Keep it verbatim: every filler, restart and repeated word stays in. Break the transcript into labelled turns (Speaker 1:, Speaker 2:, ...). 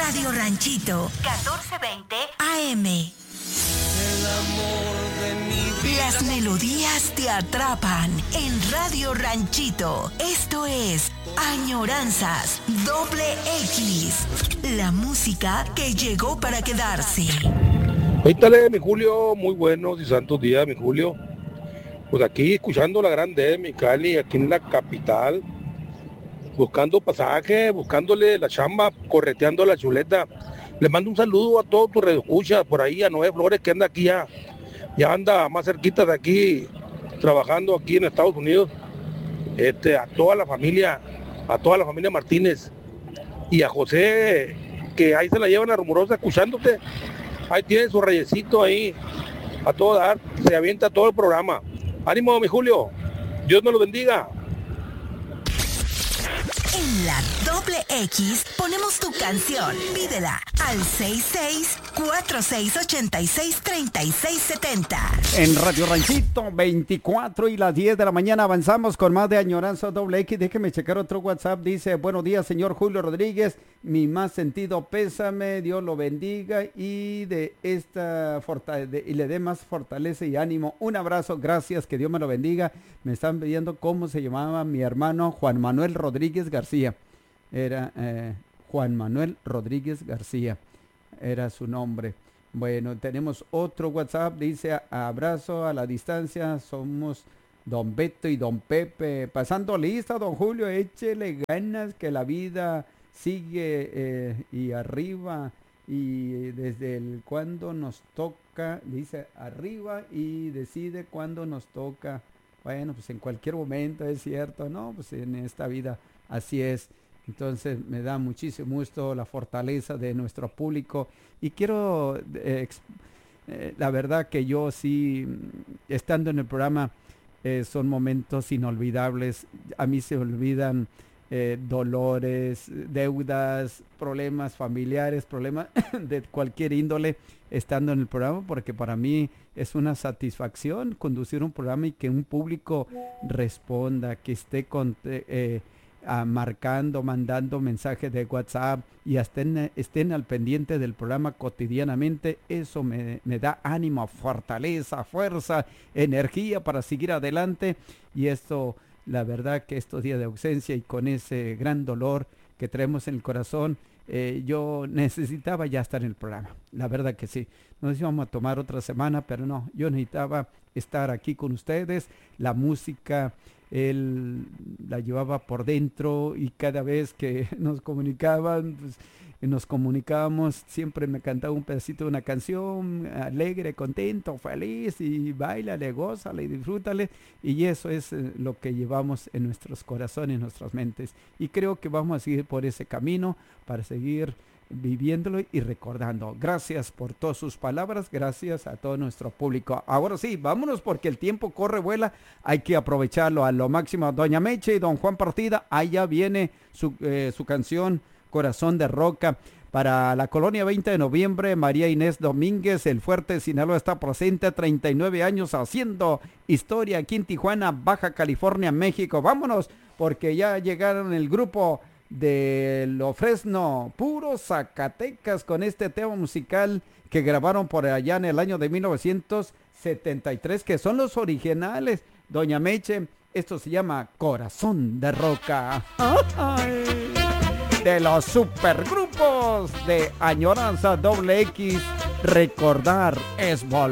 Speaker 1: Radio Ranchito, catorce veinte A M.
Speaker 2: El amor de mi vida.
Speaker 1: Las melodías te atrapan en Radio Ranchito. Esto es Añoranzas Doble X. La música que llegó para quedarse.
Speaker 3: Cuéntale, mi Julio, muy buenos y santos días, mi Julio. Pues aquí escuchando la grande, mi Cali, aquí en la capital, buscando pasaje, buscándole la chamba, correteando la chuleta. Le mando un saludo a todos tus redescuchas, por ahí a Noé Flores, que anda aquí ya, ya anda más cerquita de aquí, trabajando aquí en Estados Unidos. Este, a toda la familia, a toda la familia Martínez, y a José, que ahí se la llevan a Rumorosa escuchándote. Ahí tiene su reyecito ahí, a todo dar, se avienta todo el programa. Ánimo, mi Julio, Dios me lo bendiga.
Speaker 1: En la Doble X ponemos tu canción. Pídela al seis seis cuatro seis ocho seis tres seis siete cero.
Speaker 4: En Radio Ranchito, veinticuatro y las diez de la mañana avanzamos con más de Añoranza Doble X. Déjeme checar otro WhatsApp. Dice, buenos días, señor Julio Rodríguez. Mi más sentido pésame, Dios lo bendiga y de esta forta- de, y le dé más fortaleza y ánimo. Un abrazo, gracias, que Dios me lo bendiga. Me están pidiendo cómo se llamaba mi hermano Juan Manuel Rodríguez García. Era eh, Juan Manuel Rodríguez García, era su nombre. Bueno, tenemos otro WhatsApp, dice, abrazo a la distancia, somos don Beto y don Pepe. Pasando lista, don Julio, échele ganas que la vida sigue eh, y arriba, y desde el cuando nos toca, dice arriba y decide cuándo nos toca. Bueno, pues en cualquier momento, es cierto, ¿no? Pues en esta vida así es. Entonces me da muchísimo gusto la fortaleza de nuestro público y quiero, eh, eh, la verdad que yo sí, estando en el programa, eh, son momentos inolvidables. A mí se olvidan eh, dolores, deudas, problemas familiares, problemas de cualquier índole estando en el programa, porque para mí es una satisfacción conducir un programa y que un público responda, que esté con... Eh, Uh, marcando, mandando mensajes de WhatsApp y estén, estén al pendiente del programa cotidianamente. Eso me, me da ánimo, fortaleza, fuerza, energía para seguir adelante. Y esto, la verdad que estos días de ausencia y con ese gran dolor que traemos en el corazón, eh, yo necesitaba ya estar en el programa. La verdad que sí. Nos íbamos a tomar otra semana, pero no, yo necesitaba estar aquí con ustedes. La música, él la llevaba por dentro y cada vez que nos comunicaban, pues, nos comunicábamos, siempre me cantaba un pedacito de una canción, alegre, contento, feliz, y báilale, gózale y disfrútale, y eso es eh, lo que llevamos en nuestros corazones, en nuestras mentes, y creo que vamos a seguir por ese camino para seguir viviéndolo y recordando. Gracias por todas sus palabras, gracias a todo nuestro público. Ahora sí, vámonos porque el tiempo corre, vuela, hay que aprovecharlo a lo máximo. Doña Meche y don Juan Partida, allá viene su, eh, su canción Corazón de Roca. Para la colonia veinte de noviembre, María Inés Domínguez, el Fuerte Sinaloa está presente, treinta y nueve años haciendo historia aquí en Tijuana, Baja California, México. Vámonos porque ya llegaron el grupo de Lo Fresno, puro Zacatecas, con este tema musical que grabaron por allá en el año de mil novecientos setenta y tres, que son los originales. Doña Meche, esto se llama Corazón de Roca. ¡Ay! De los supergrupos de Añoranza Doble X, recordar es volver.